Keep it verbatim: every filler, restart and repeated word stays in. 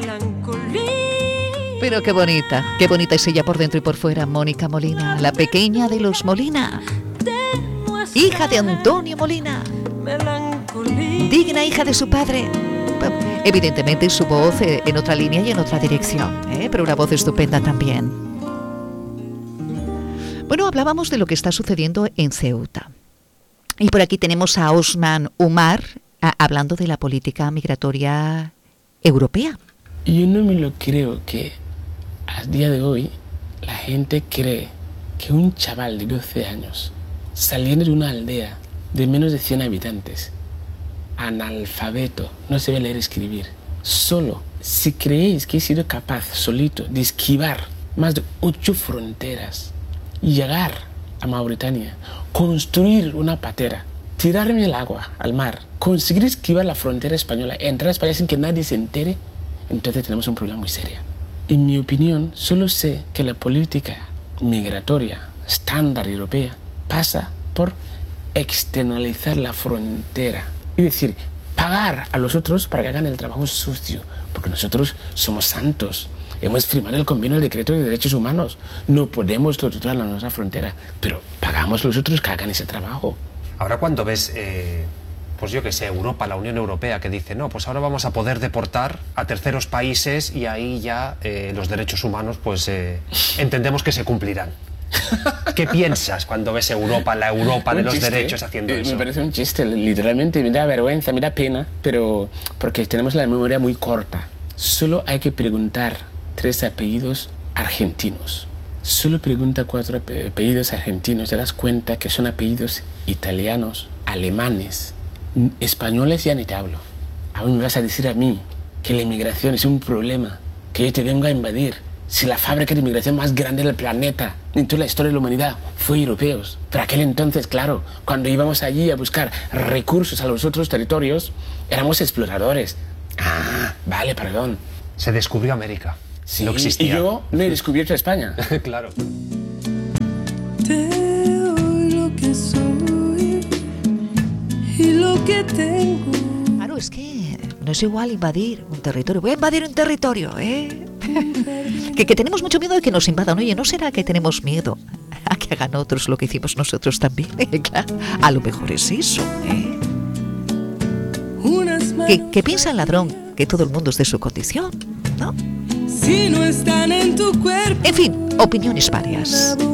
Pero qué bonita, qué bonita es ella por dentro y por fuera, Mónica Molina, la pequeña de los Molina, hija de Antonio Molina, digna hija de su padre. Evidentemente su voz eh, en otra línea y en otra dirección, ¿eh? Pero una voz estupenda también. Bueno, hablábamos de lo que está sucediendo en Ceuta. Y por aquí tenemos a Osman Umar a, hablando de la política migratoria europea. Yo no me lo creo que a día de hoy la gente cree que un chaval de doce años saliendo de una aldea de menos de cien habitantes, analfabeto, no se ve leer y escribir, solo, si creéis que he sido capaz solito de esquivar más de ocho fronteras, llegar a Mauritania, construir una patera, tirarme al agua, al mar, conseguir esquivar la frontera española, entrar a España sin que nadie se entere, entonces tenemos un problema muy serio. En mi opinión, solo sé que la política migratoria estándar europea pasa por externalizar la frontera. Es decir, pagar a los otros para que hagan el trabajo sucio, porque nosotros somos santos. Hemos firmado el convenio del decreto de derechos humanos. No podemos torturar a nuestra frontera, pero pagamos a los otros que hagan ese trabajo. Ahora cuando ves, eh, pues yo que sé, Europa, la Unión Europea, que dice, no, pues ahora vamos a poder deportar a terceros países y ahí ya eh, los derechos humanos, pues eh, entendemos que se cumplirán. ¿Qué piensas cuando ves Europa, la Europa de los chiste, derechos haciendo eh, eso? Me parece un chiste, literalmente, me da vergüenza, me da pena, pero porque tenemos la memoria muy corta. Solo hay que preguntar tres apellidos argentinos. Solo pregunta cuatro apellidos argentinos, te das cuenta que son apellidos italianos, alemanes, españoles ya ni te hablo. Aún me vas a decir a mí que la inmigración es un problema, que yo te vengo a invadir. Si la fábrica de inmigración más grande del planeta en toda la historia de la humanidad fue europeos. Pero aquel entonces, claro, cuando íbamos allí a buscar recursos a los otros territorios, éramos exploradores. Ah, vale, perdón. Se descubrió América. Sí, no existía. Y yo no he descubierto España. Claro. Te doy lo que soy y lo que tengo. Claro, es que no es igual invadir un territorio. Voy a invadir un territorio, ¿eh? que, que tenemos mucho miedo de que nos invadan. Oye, ¿no será que tenemos miedo a que hagan otros lo que hicimos nosotros también? Claro, a lo mejor es eso, ¿eh? ¿Qué, qué piensa el ladrón? Que todo el mundo es de su condición, ¿no? Si no están en tu cuerpo. En fin, opiniones varias.